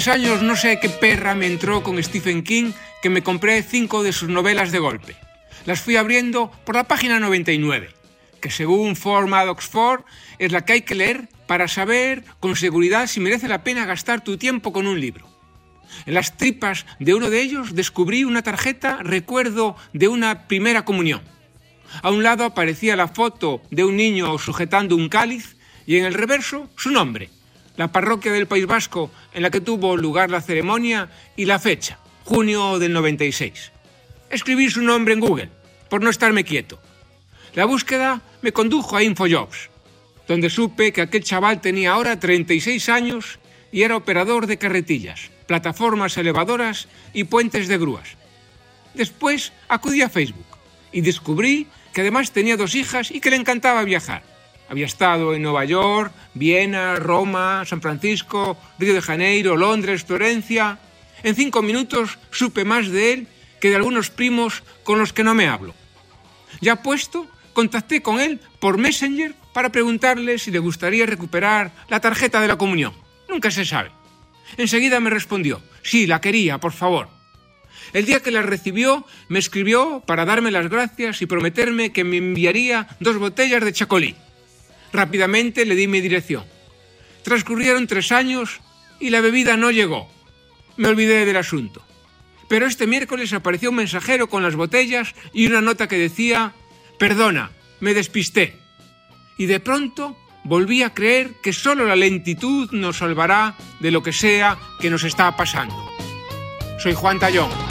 Años no sé qué perra me entró con Stephen King que me compré 5 de sus novelas de golpe. Las fui abriendo por la página 99, que según Forma de Oxford es la que hay que leer para saber con seguridad si merece la pena gastar tu tiempo con un libro. En las tripas de uno de ellos descubrí una tarjeta recuerdo de una primera comunión. A un lado aparecía la foto de un niño sujetando un cáliz y en el reverso su nombre, la parroquia del País Vasco en la que tuvo lugar la ceremonia y la fecha, junio del 96. Escribí su nombre en Google, por no estarme quieto. La búsqueda me condujo a InfoJobs, donde supe que aquel chaval tenía ahora 36 años y era operador de carretillas, plataformas elevadoras y puentes de grúas. Después acudí a Facebook y descubrí que además tenía 2 hijas y que le encantaba viajar. Había estado en Nueva York, Viena, Roma, San Francisco, Río de Janeiro, Londres, Florencia. En 5 minutos supe más de él que de algunos primos con los que no me hablo. Ya puesto, contacté con él por Messenger para preguntarle si le gustaría recuperar la tarjeta de la comunión. Nunca se sabe. Enseguida me respondió, sí, la quería, por favor. El día que la recibió, me escribió para darme las gracias y prometerme que me enviaría 2 botellas de chacolí. Rápidamente le di mi dirección. Transcurrieron 3 años y la bebida no llegó. Me olvidé del asunto. Pero este miércoles apareció un mensajero con las botellas y una nota que decía, perdona, me despisté. Y de pronto volví a creer que solo la lentitud nos salvará de lo que sea que nos está pasando. Soy Juan Tallón.